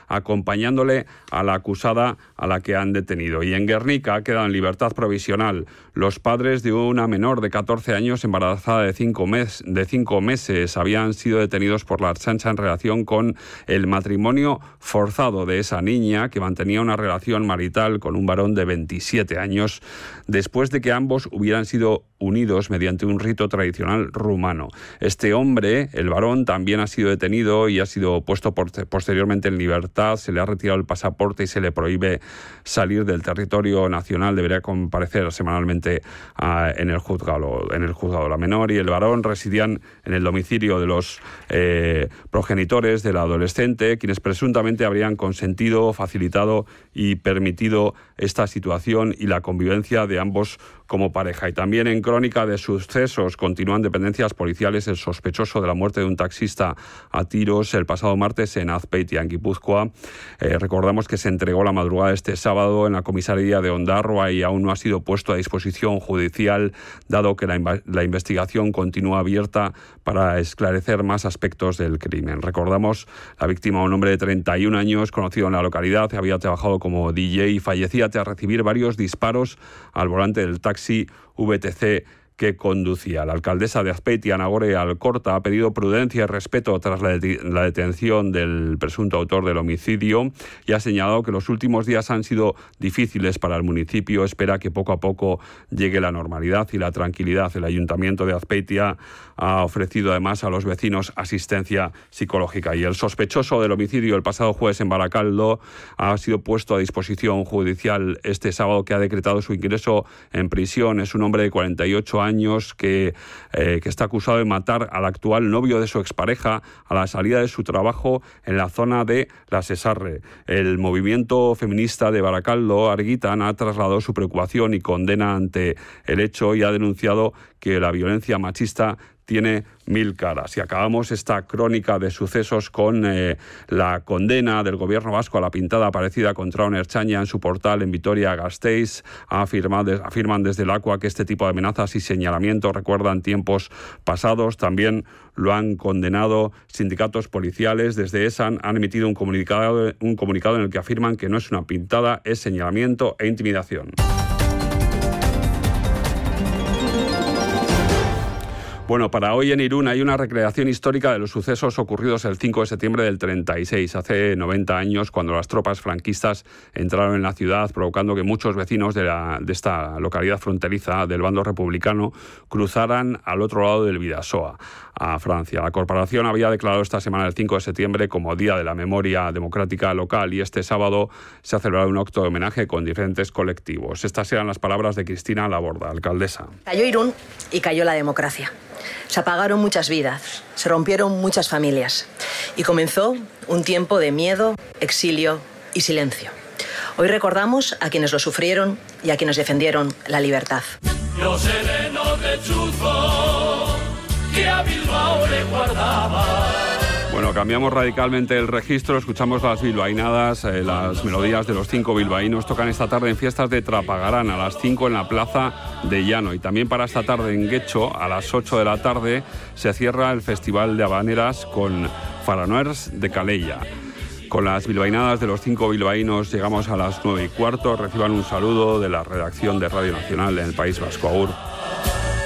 acompañándole a la acusada a la que han detenido. Y en Guernica ha quedado en libertad provisional los padres de una menor de 14 años embarazada de 5 meses. Habían sido detenidos por la Ertzaintza en relación con el matrimonio forzado de esa niña, que mantenía una relación marital con un varón de 27 años, después de que ambos hubieran sido unidos mediante un rito tradicional rumano. Este hombre, el varón, también ha sido detenido y ha sido puesto posteriormente en libertad. Se le ha retirado el pasaporte y se le prohíbe salir del territorio nacional. Debería comparecer semanalmente en el juzgado. La menor y el varón residían en el domicilio de los progenitores del adolescente, quienes presuntamente habrían consentido, facilitado y permitido esta situación y la convivencia de ambos como pareja. Y también en crónica de sucesos continúan dependencias policiales el sospechoso de la muerte de un taxista a tiros el pasado martes en Azpeitia, en Guipúzcoa. Recordamos que se entregó la madrugada de este sábado en la comisaría de Ondarroa y aún no ha sido puesto a disposición judicial, dado que la investigación continúa abierta para esclarecer más aspectos del crimen. Recordamos la víctima, un hombre de 31 años, conocido en la localidad, había trabajado como DJ y fallecía tras recibir varios disparos al volante del taxi VTC que conducía. La alcaldesa de Azpeitia, Nagore Alcorta, ha pedido prudencia y respeto tras la detención del presunto autor del homicidio y ha señalado que los últimos días han sido difíciles para el municipio. Espera que poco a poco llegue la normalidad y la tranquilidad. El Ayuntamiento de Azpeitia ha ofrecido además a los vecinos asistencia psicológica. Y el sospechoso del homicidio el pasado jueves en Barakaldo ha sido puesto a disposición judicial este sábado, que ha decretado su ingreso en prisión. Es un hombre de 48 años que está acusado de matar al actual novio de su expareja a la salida de su trabajo en la zona de La Sesarre. El movimiento feminista de Barakaldo, Argitan, ha trasladado su preocupación y condena ante el hecho y ha denunciado que la violencia machista tiene 1000 caras. Y acabamos esta crónica de sucesos con la condena del gobierno vasco a la pintada aparecida contra una ertzaina en su portal en Vitoria-Gasteiz. Afirman desde el ACUA que este tipo de amenazas y señalamientos recuerdan tiempos pasados. También lo han condenado sindicatos policiales. Desde ESAN han emitido un comunicado en el que afirman que no es una pintada, es señalamiento e intimidación. Bueno, para hoy en Irún hay una recreación histórica de los sucesos ocurridos el 5 de septiembre del 36, hace 90 años, cuando las tropas franquistas entraron en la ciudad, provocando que muchos vecinos de esta localidad fronteriza del bando republicano cruzaran al otro lado del Bidasoa, a Francia. La corporación había declarado esta semana, el 5 de septiembre, como Día de la Memoria Democrática Local, y este sábado se ha celebrado un acto de homenaje con diferentes colectivos. Estas eran las palabras de Cristina Laborda, alcaldesa. Cayó Irún y cayó la democracia. Se apagaron muchas vidas, se rompieron muchas familias y comenzó un tiempo de miedo, exilio y silencio. Hoy recordamos a quienes lo sufrieron y a quienes defendieron la libertad. Los serenos de Chuzo que a Bilbao le guardaba. Bueno, cambiamos radicalmente el registro, escuchamos las bilbainadas, las melodías de los 5 bilbaínos. Tocan esta tarde en fiestas de Trapagarán a las 5 en la plaza de Llano. Y también para esta tarde en Guecho, a las 8 de la tarde, se cierra el Festival de Habaneras con Faranoers de Calella. Con las bilbainadas de los 5 bilbaínos llegamos a las 9:15. Reciban un saludo de la redacción de Radio Nacional en el País Vasco. Agur.